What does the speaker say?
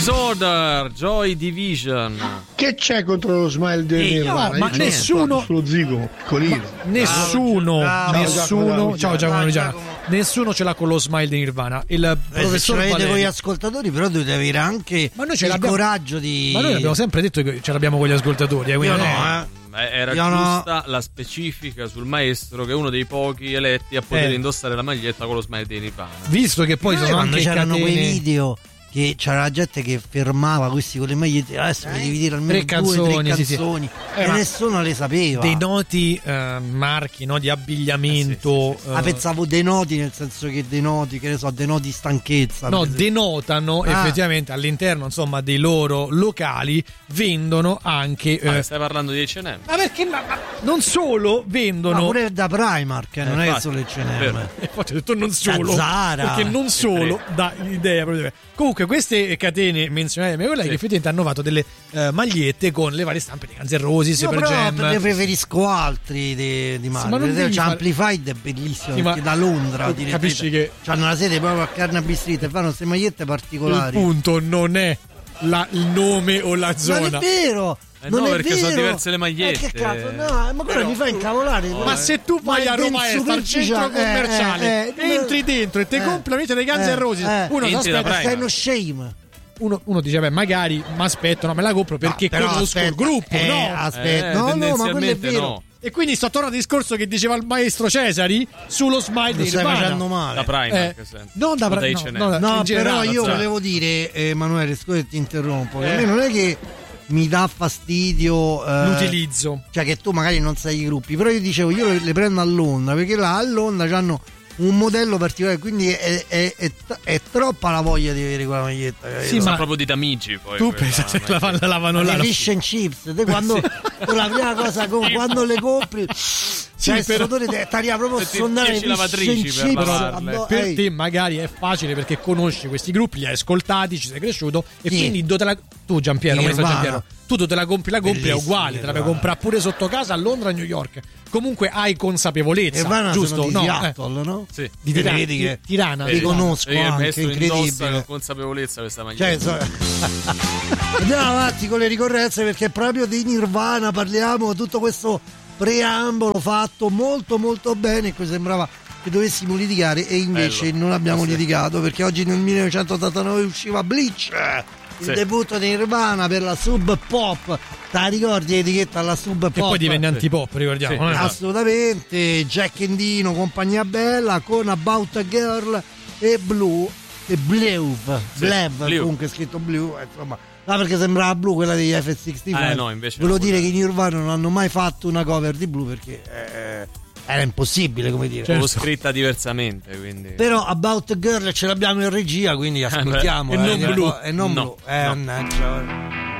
Disorder, Joy Division. Che c'è contro lo Smile di Nirvana? No, ma nessuno sullo zigomo piccolino. Nessuno, ciao Giacomo. nessuno ce l'ha con lo Smile di Nirvana. Il professor se ce l'avete Valeri, con gli ascoltatori, però dovete avere anche il coraggio di. Ma noi abbiamo sempre detto che ce l'abbiamo con gli ascoltatori. Io no, Era giusta la specifica sul maestro, che è uno dei pochi eletti a poter indossare la maglietta con lo Smile di Nirvana. Visto che poi sono quando anche c'erano catene... quei video che c'era la gente che fermava questi con le magliette, adesso mi devi dire almeno tre canzoni, e nessuno le sapeva. Dei noti marchi, no, di abbigliamento. Pensavo denoti, nel senso che denoti, che ne so, denoti stanchezza. No, denotano effettivamente all'interno, insomma, dei loro locali vendono anche. Stai parlando di H&M? Ma perché? Ma non solo vendono. Ma pure da Primark, non è solo H&M. Infatti ho detto non solo. Zara. Perché non solo dà l'idea proprio. Comunque queste catene menzionate da me, che effettivamente hanno fatto delle magliette con le varie stampe di Guns N' Roses, Super Jam. Ne preferisco altri di Marvel. Amplified è bellissimo, perché da Londra capisci che hanno la sede proprio a Carnaby Street e fanno queste magliette particolari. Il punto non è il nome o la zona. Non è vero. Non è perché vero. Sono diverse le magliette. Che cazzo, no, ma quello mi fa incavolare. Ma se tu vai a Roma Est al centro commerciale, entri dentro e ti compri la maglietta dei Guns N' Roses, uno si aspetta, stai uno shame. Uno dice, beh, magari mi aspetto, no, me la compro perché conosco il gruppo. No, ma quello è vero. No. E quindi sto tornando al discorso che diceva il maestro Cesari sullo Smile di Nirvana. Stai facendo male. Da Primark, non da Primark. No, però io volevo dire, Emanuele, scusa che ti interrompo, a me non è che mi dà fastidio l'utilizzo, cioè che tu magari non sai i gruppi, però io dicevo, io le prendo a Londra, perché là a Londra c'hanno un modello particolare, quindi è troppa la voglia di avere quella maglietta. Sì, ma proprio di Tamigi poi. Tu pensi che la lavano là? Fish and chips, quando la prima cosa quando le compri t'arriva proprio a sondare le lavatrici per te magari è facile perché conosci questi gruppi, li hai ascoltati, ci sei cresciuto e quindi tu Giampiero, tu te la compri è uguale, te la puoi comprare pure sotto casa a Londra, a New York. Comunque hai consapevolezza, giusto? Di Seattle, no? Sì. Di Tirana. Li conosco anche, incredibile. Con consapevolezza questa maglietta. Andiamo avanti con le ricorrenze, perché proprio di Nirvana parliamo, tutto questo preambolo fatto molto molto bene, e sembrava che dovessimo litigare e invece non abbiamo litigato, perché oggi nel 1989 usciva Bleach, il debutto di Nirvana per la Sub Pop. Te la ricordi l'etichetta alla Sub Pop? E poi divenne antipop, ricordiamo. Assolutamente. Jack Endino, compagnia bella, con About a Girl e Blue e Blue, comunque scritto Blue, insomma. No, perché sembrava Blue quella degli F-65. No, invece volevo dire che i Nirvana non hanno mai fatto una cover di Blue, perché era impossibile, come dire. L'ho scritta diversamente, quindi. Però About a Girl ce l'abbiamo in regia, quindi ascoltiamo. E non Blue. Mannaggia.